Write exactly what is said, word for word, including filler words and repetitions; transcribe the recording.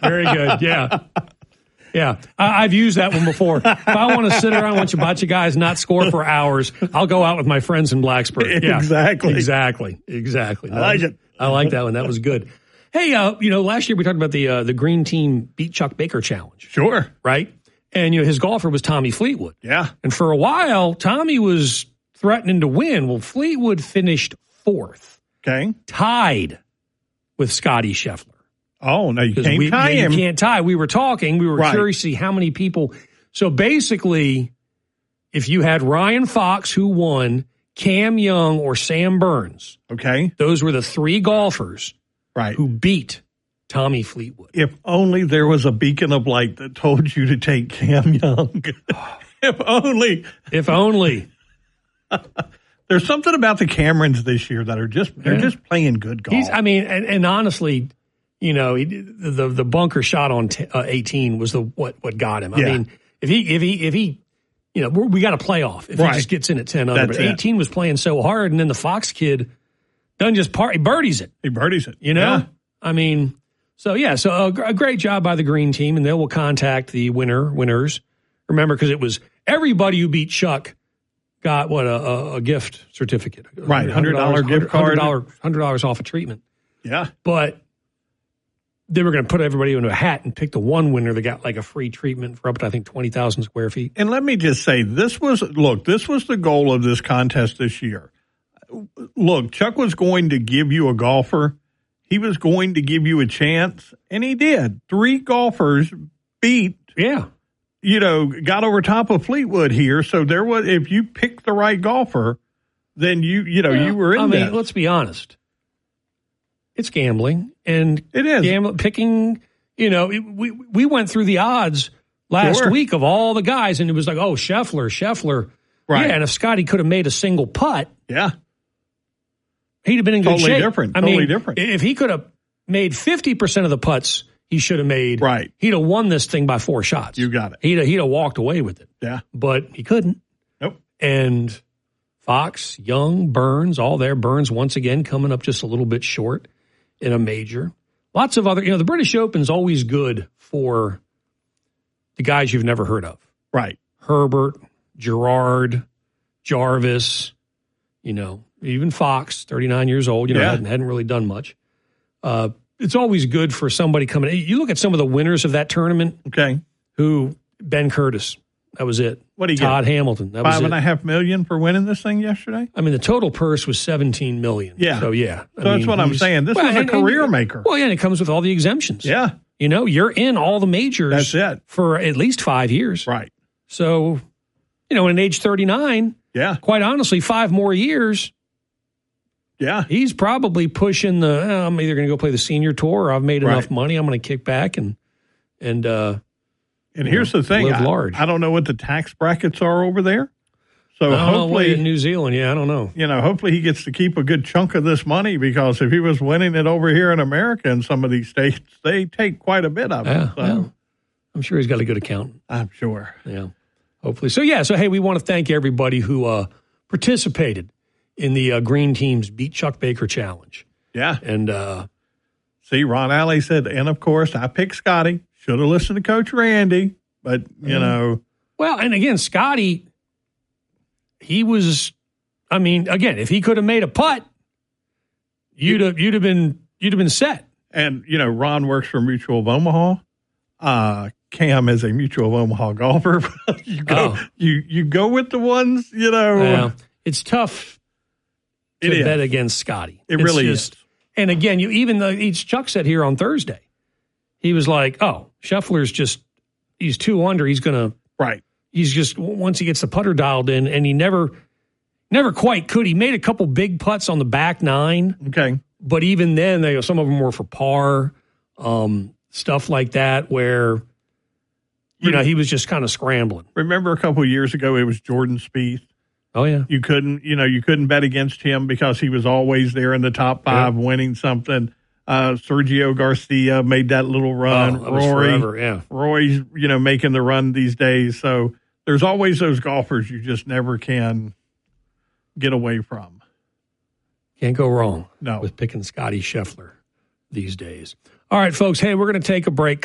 Very good. Yeah. Yeah. I, I've used that one before. If I want to sit around and watch a bunch of guys not score for hours, I'll go out with my friends in Blacksburg. Yeah. Exactly. Exactly. Exactly. I like it. I like that one. That was good. Hey, uh, you know, last year we talked about the uh, the Green Team Beat Chuck Baker Challenge. Sure. Right? And, you know, his golfer was Tommy Fleetwood. Yeah. And for a while, Tommy was threatening to win. Well, Fleetwood finished fourth. Okay. Tied with Scotty Scheffler. Oh, no, you can't we, tie yeah, him. You can't tie. We were talking. We were Right. curious to see how many people. So basically, if you had Ryan Fox, who won, Cam Young, or Sam Burns, Okay. those were the three golfers Right. who beat Tommy Fleetwood. If only there was a beacon of light that told you to take Cam Young. If only. If only. There's something about the Camerons this year that are just, they're Yeah. just playing good golf. He's, I mean, and, and honestly, you know, he, the the bunker shot on t- uh, eighteen was the what what got him. I Yeah. mean, if he if he if he, you know, we're, we got a playoff if Right. he just gets in at ten under. That's But it. eighteen was playing so hard, and then the Fox kid doesn't just party, birdies it. He birdies it. You know, Yeah. I mean, so yeah, so a, gr- a great job by the Green Team, and they will contact the winner winners. Remember, because it was everybody who beat Chuck got what a, a, a gift certificate, Right, one hundred dollars gift card. one hundred dollars one hundred dollars off a treatment. Yeah. But they were going to put everybody into a hat and pick the one winner that got like a free treatment for up to, I think, twenty thousand square feet. And let me just say, this was, look, this was the goal of this contest this year. Look, Chuck was going to give you a golfer. He was going to give you a chance, and he did. Three golfers beat, Yeah. you know, got over top of Fleetwood here. So there was, if you picked the right golfer, then you, you know, you were in I mean, there. let's be honest. It's gambling. And It is. Gambling, picking, you know, it, we, we went through the odds last Sure. week of all the guys, and it was like, oh, Scheffler, Scheffler. Right. Yeah, and if Scotty could have made a single putt, Yeah. he'd have been in good Totally shape. different. I Totally mean, different. If he could have made fifty percent of the putts he should have made, Right. he'd have won this thing by four shots. You got it. He'd have, he'd have walked away with it. Yeah. But he couldn't. Nope. And Fox, Young, Burns, all there. Burns once again coming up just a little bit short in a major. Lots of other, you know, the British Open's always good for the guys you've never heard of. Right. Herbert, Gerard, Jarvis, you know, even Fox, thirty-nine years old, you know, Yeah. hadn't, hadn't really done much. Uh, it's always good for somebody coming in. You look at some of the winners of that tournament Okay. who, Ben Curtis, that was it. What do you Todd get? Hamilton, that was Five it. and a half million for winning this thing yesterday? I mean, the total purse was seventeen million. Yeah. So, yeah. I So that's mean, what I'm he's- saying. This well, was a and- and- career maker. Well, yeah, and it comes with all the exemptions. Yeah. You know, you're in all the majors. That's it. For at least five years. Right. So, you know, at age thirty-nine, Yeah. quite honestly, five more years, Yeah. he's probably pushing the, eh, I'm either going to go play the senior tour or I've made enough Right. money. I'm going to kick back and, and, uh, And you here's know, the thing. live I, large. I don't know what the tax brackets are over there. So I don't know what in hopefully, New Zealand. Yeah, I don't know. you know, hopefully he gets to keep a good chunk of this money, because if he was winning it over here in America in some of these states, they take quite a bit of it. Yeah, So yeah. I'm sure he's got a good accountant. I'm sure. Yeah, hopefully. So, yeah, so, hey, we want to thank everybody who uh, participated in the uh, Green Team's Beat Chuck Baker Challenge. Yeah. And, uh, See, Ron Alley said, and of course, I picked Scotty. Should have listened to Coach Randy, but, you Mm. know. well, and again, Scotty, he was, I mean, again, if he could have made a putt, you'd have, you'd have been, you'd have been set. And, you know, Ron works for Mutual of Omaha. Uh, Cam is a Mutual of Omaha golfer. you go, Oh. you, you go with the ones, you know. Yeah. It's tough to It is. bet against Scotty. It It's really just- is. And again, you even though each Chuck said here on Thursday, he was like, "Oh, Scheffler's just he's two under. He's gonna Right. he's just once he gets the putter dialed in, and he never never quite could. He made a couple big putts on the back nine, Okay. but even then, they some of them were for par, um, stuff like that, where you know he was just kind of scrambling. Remember a couple of years ago, it was Jordan Spieth. Oh yeah, You couldn't, you know, you couldn't bet against him because he was always there in the top five, Yeah. winning something. Uh, Sergio Garcia made that little run. Oh, that was Rory, forever, yeah. Roy's, you know, making the run these days. So there's always those golfers you just never can get away from. Can't go wrong No. with picking Scotty Scheffler these days. All right, folks. Hey, we're going to take a break.